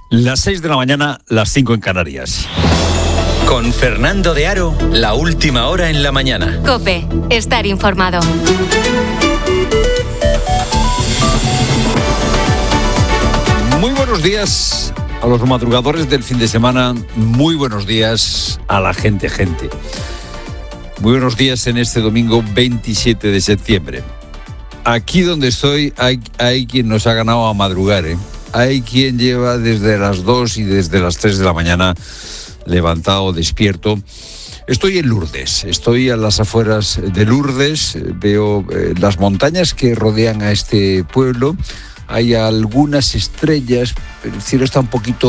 Las 6 de la mañana, las 5 en Canarias. Con Fernando de Aro, la última hora en la mañana. COPE, estar informado. Muy buenos días a los madrugadores del fin de semana. Muy buenos días a la gente. Muy buenos días en este domingo 27 de septiembre. Aquí donde estoy hay quien nos ha ganado a madrugar, ¿eh? Hay quien lleva desde las 2 y desde las 3 de la mañana levantado, despierto. Estoy en Lourdes, estoy a las afueras de Lourdes, veo las montañas que rodean a este pueblo. Hay algunas estrellas, el cielo está un poquito